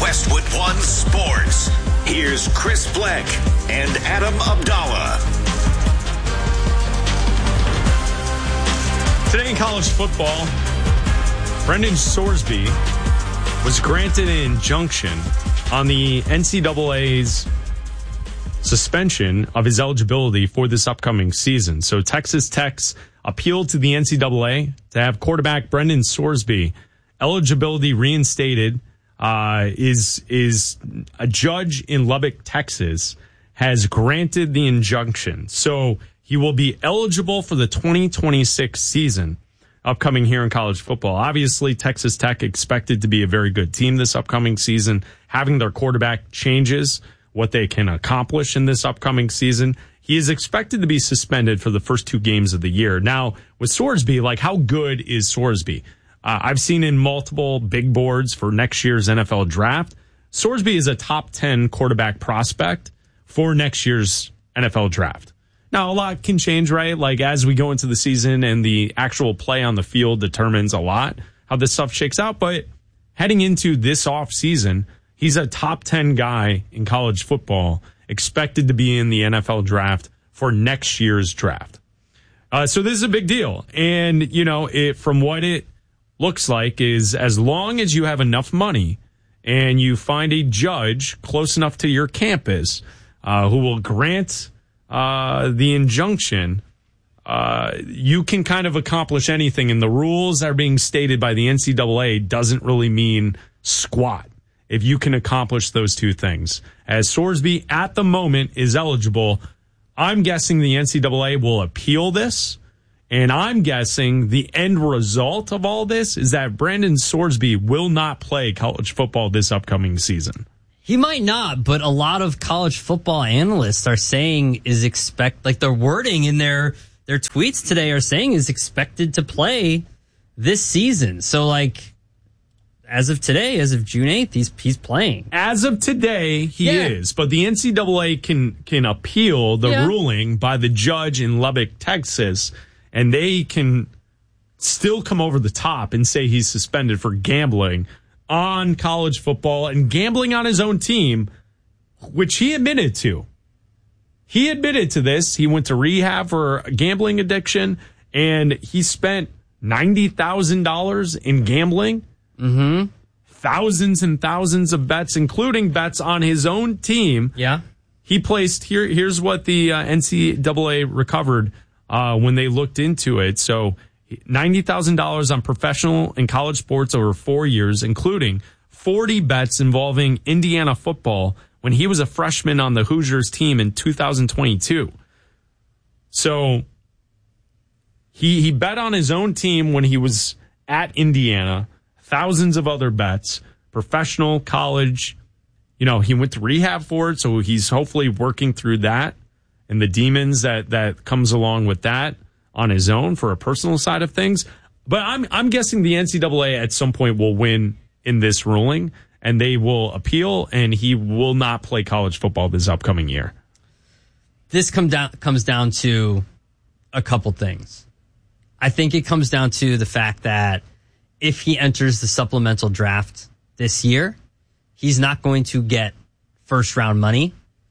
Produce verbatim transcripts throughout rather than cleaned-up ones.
Westwood One Sports. Here's Chris Fleck and Adam Abdallah. Today in college football, Brendan Sorsby was granted an injunction on the N C double A's suspension of his eligibility for this upcoming season. So Texas Tech's appealed to the N C double A to have quarterback Brendan Sorsby eligibility reinstated. Uh, is is a judge in Lubbock, Texas, has granted the injunction. So he will be eligible for the twenty twenty-six season upcoming here in college football. Obviously, Texas Tech expected to be a very good team this upcoming season. Having their quarterback changes what they can accomplish in this upcoming season. He is expected to be suspended for the first two games of the year. Now, with Sorsby, like, how good is Sorsby? Uh, I've seen in multiple big boards for next year's N F L draft, Sorsby is a top ten quarterback prospect for next year's N F L draft. Now, a lot can change, right? Like, as we go into the season and the actual play on the field determines a lot how this stuff shakes out. But heading into this offseason, he's a top ten guy in college football, expected to be in the N F L draft for next year's draft. Uh, so this is a big deal. And, you know, it, from what it looks like is as long as you have enough money and you find a judge close enough to your campus uh, who will grant uh, the injunction, uh, you can kind of accomplish anything. And the rules that are being stated by the N C double A doesn't really mean squat if you can accomplish those two things. As Sorsby at the moment is eligible, I'm guessing the N C double A will appeal this. And I'm guessing the end result of all this is that Brendan Sorsby will not play college football this upcoming season. He might not, but a lot of college football analysts are saying is expect, like their wording in their, their tweets today are saying is expected to play this season. So, like, as of today, as of June eighth, he's he's playing. As of today, he yeah. is. But the N C double A can, can appeal the yeah. ruling by the judge in Lubbock, Texas. And they can still come over the top and say he's suspended for gambling on college football and gambling on his own team, which he admitted to. He admitted to this. He went to rehab for gambling addiction, and he spent ninety thousand dollars in gambling. Mm-hmm. Thousands and thousands of bets, including bets on his own team. Yeah. He placed, here. here's what the uh, N C double A recovered Uh, when they looked into it. So ninety thousand dollars on professional and college sports over four years, including forty bets involving Indiana football when he was a freshman on the Hoosiers team in two thousand twenty-two. So he, he bet on his own team when he was at Indiana, thousands of other bets, professional, college. You know, he went to rehab for it, so he's hopefully working through that and the demons that, that comes along with that on his own for a personal side of things. But I'm I'm guessing the N C double A at some point will win in this ruling, and they will appeal, and he will not play college football this upcoming year. This come down, comes down to a couple things. I think it comes down to the fact that if he enters the supplemental draft this year, he's not going to get first-round money.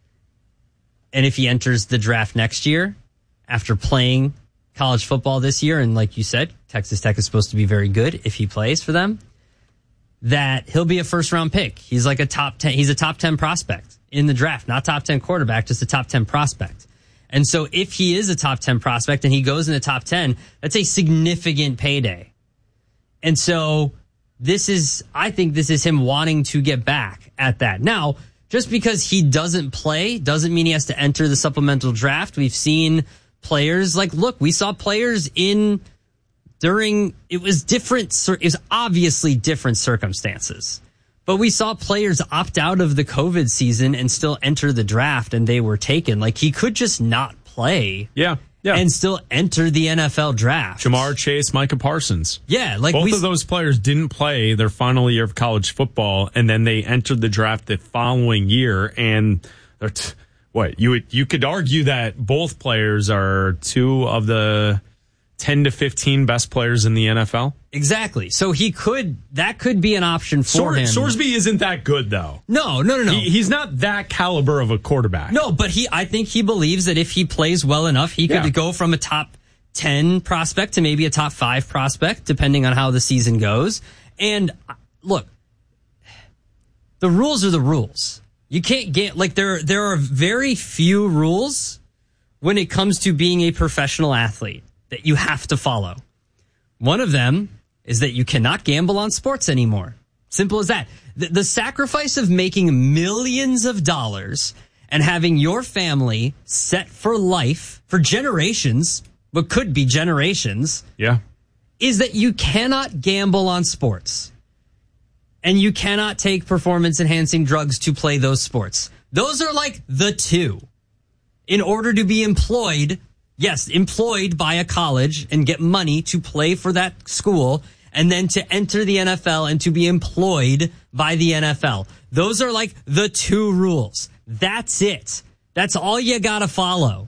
And if he enters the draft next year, after playing college football this year, and like you said, Texas Tech is supposed to be very good if he plays for them, that he'll be a first round pick. He's like a top ten, he's a top ten prospect in the draft, not top ten quarterback, just a top ten prospect. And so if he is a top ten prospect and he goes in the top ten, that's a significant payday. And so this is, I think this is him wanting to get back at that. Now, just because he doesn't play doesn't mean he has to enter the supplemental draft. We've seen players like, look, we saw players in during, it was different, it was obviously different circumstances, but we saw players opt out of the COVID season and still enter the draft, and they were taken. Like, he could just not play. Yeah. Yeah. And still enter the N F L draft. Jamar Chase, Micah Parsons. Yeah. Like both we, of those players didn't play their final year of college football, and then they entered the draft the following year. And they're t- what you would, you could argue that both players are two of the ten to fifteen best players in the N F L? Exactly. So he could, that could be an option for Sor- him. Sorsby isn't that good, though. No, no, no, no. He, he's not that caliber of a quarterback. No, but he, I think he believes that if he plays well enough, he could Yeah. go from a top ten prospect to maybe a top five prospect, depending on how the season goes. And look, the rules are the rules. You can't get, like, there, there are very few rules when it comes to being a professional athlete that you have to follow. One of them is that you cannot gamble on sports anymore. Simple as that. The, the sacrifice of making millions of dollars and having your family set for life for generations, but could be generations, Yeah. is that you cannot gamble on sports. And you cannot take performance enhancing drugs to play those sports. Those are like the two. In order to be employed, yes, employed by a college and get money to play for that school, and then to enter the N F L and to be employed by the N F L. Those are like the two rules. That's it. That's all you gotta follow.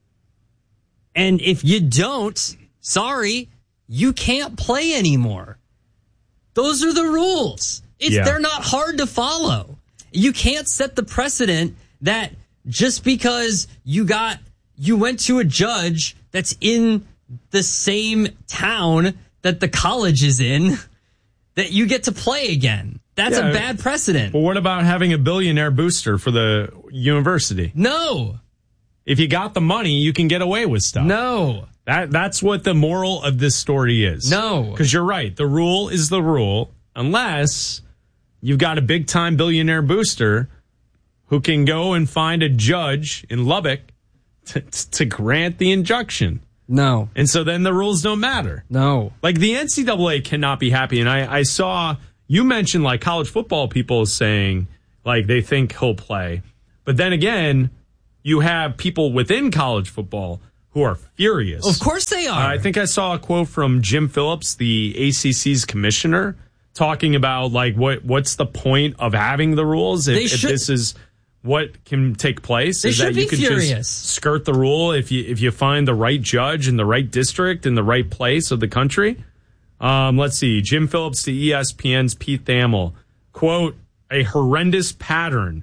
And if you don't, sorry, you can't play anymore. Those are the rules. It's, Yeah. They're not hard to follow. You can't set the precedent that just because you got, you went to a judge that's in the same town that the college is in, that you get to play again. That's Yeah. a bad precedent. Well, what about having a billionaire booster for the university? No, If you got the money, you can get away with stuff. no, That that's what the moral of this story is. No. Because you're right. The rule is the rule unless you've got a big time billionaire booster who can go and find a judge in Lubbock to, to grant the injunction. no, And so then the rules don't matter. no. Like the N C double A cannot be happy. And I, I saw you mentioned like college football people saying like they think he'll play. But then again, you have people within college football who are furious. Of course they are. Uh, I think I saw a quote from Jim Phillips, the A C C's commissioner, talking about like what what's the point of having the rules if, They if should- this is what can take place. They is should that you be could furious. just skirt the rule if you if you find the right judge in the right district in the right place of the country. Um, let's see, Jim Phillips to E S P N's Pete Thamel, quote, a horrendous pattern.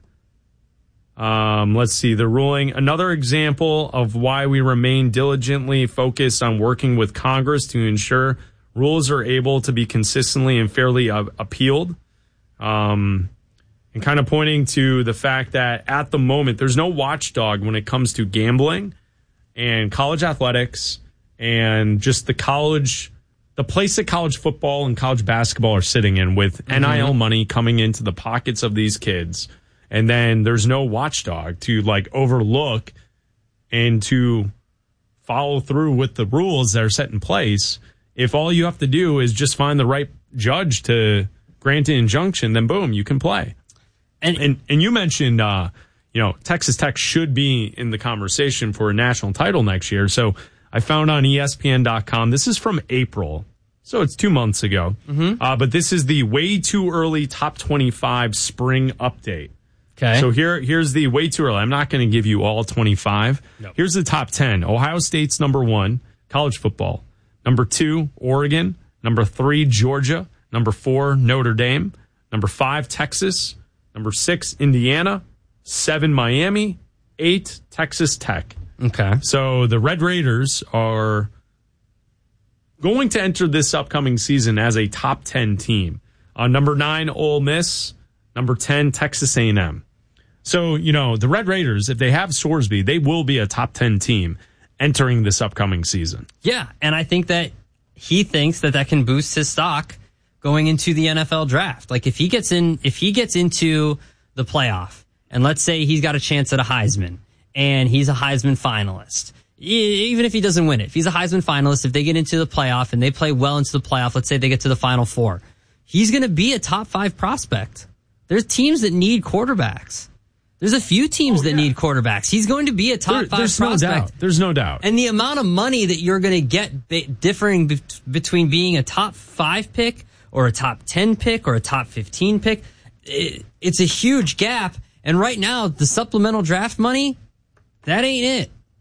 Um, let's see, the ruling, another example of why we remain diligently focused on working with Congress to ensure rules are able to be consistently and fairly uh, appealed. Um, and kind of pointing to the fact that at the moment, there's no watchdog when it comes to gambling and college athletics and just the college, the place that college football and college basketball are sitting in with mm-hmm. N I L money coming into the pockets of these kids. And then there's no watchdog to like overlook and to follow through with the rules that are set in place. If all you have to do is just find the right judge to grant an injunction, then boom, you can play. And and, and you mentioned, uh, you know, Texas Tech should be in the conversation for a national title next year. So I found on E S P N dot com, this is from April. So it's two months ago. Mm-hmm. Uh, but this is the way too early top twenty-five spring update. Okay. So here, here's the way too early. I'm not going to give you all twenty-five. Nope. Here's the top ten. Ohio State's number one, college football. Number two, Oregon. Number three, Georgia. Number four, Notre Dame. Number five, Texas. Number six, Indiana. Seven, Miami. Eight, Texas Tech. Okay. So the Red Raiders are going to enter this upcoming season as a top ten team. Uh, number nine, Ole Miss. Number ten, Texas A and M. So, you know, the Red Raiders, if they have Sorsby, they will be a top ten team entering this upcoming season. Yeah, and I think that he thinks that that can boost his stock going into the N F L draft. Like if he gets in, if he gets into the playoff, and let's say he's got a chance at a Heisman, and he's a Heisman finalist, even if he doesn't win it, if he's a Heisman finalist, if they get into the playoff and they play well into the playoff, let's say they get to the Final Four, he's going to be a top five prospect. There's teams that need quarterbacks. There's a few teams oh, that yeah. need quarterbacks. He's going to be a top there, five there's prospect. No doubt. There's no doubt. And the amount of money that you're going to get be- differing be- between being a top five pick or a top ten pick or a top fifteen pick, it, it's a huge gap. And right now, the supplemental draft money, that ain't it.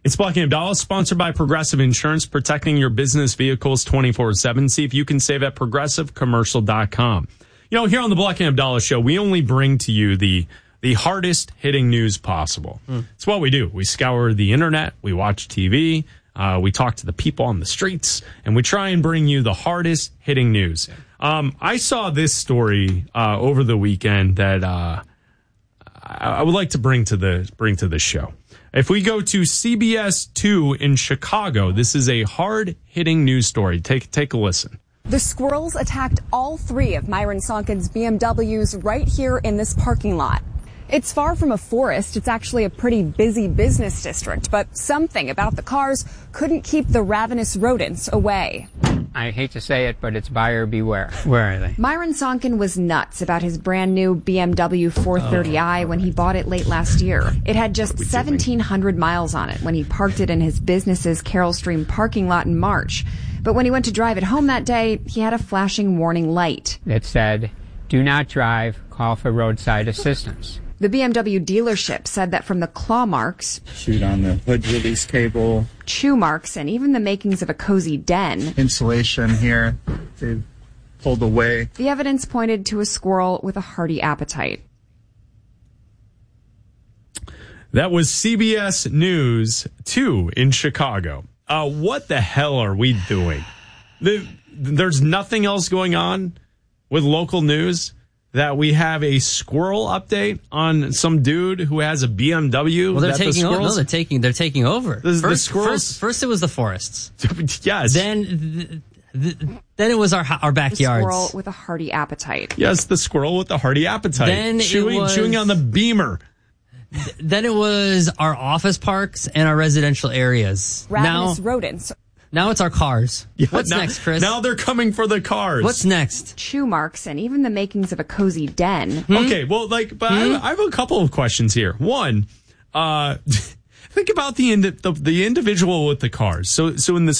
It's Black and Abdallah, sponsored by Progressive Insurance, protecting your business vehicles twenty-four seven. See if you can save at progressive commercial dot com. You know, here on the Black and Abdallah show, we only bring to you the the hardest hitting news possible. Mm. It's what we do. We scour the internet, we watch T V, uh, we talk to the people on the streets, and we try and bring you the hardest hitting news. Um, I saw this story uh, over the weekend that uh, I would like to bring to the bring to the show. If we go to C B S two in Chicago, this is a hard-hitting news story. Take take a listen. The squirrels attacked all three of Myron Sonkin's B M Ws right here in this parking lot. It's far from a forest. It's actually a pretty busy business district, but something about the cars couldn't keep the ravenous rodents away. I hate to say it, but it's buyer beware. Where are they? Myron Sonkin was nuts about his brand new B M W four thirty i when he bought it late last year. It had just seventeen hundred miles on it when he parked it in his business's Carroll Stream parking lot in March. But when he went to drive it home that day, he had a flashing warning light that said, "Do not drive, call for roadside assistance." The B M W dealership said that from the claw marks, shoot on the hood release cable, chew marks, and even the makings of a cozy den, insulation here, they've pulled away. The evidence pointed to a squirrel with a hearty appetite. That was C B S News two in Chicago. Uh, what the hell are we doing? The, there's nothing else going on with local news that we have a squirrel update on some dude who has a B M W. Well, they're that taking the over. No, they're taking. They're taking over. The, first, the squirrels. First, first, it was the forests. Yes. Then, the, the, then it was our our backyards. The squirrel with a hearty appetite. Yes, the squirrel with a hearty appetite. Then chewing, it was, chewing on the Beamer. Th- then it was our office parks and our residential areas. Ravenous now, rodents. Now it's our cars. Yeah, What's now, next, Chris? Now they're coming for the cars. What's next? Chew marks and even the makings of a cozy den. Hmm? Okay, well, like, but hmm? I, have, I have a couple of questions here. One, uh, think about the, indi- the the individual with the cars. So, so in the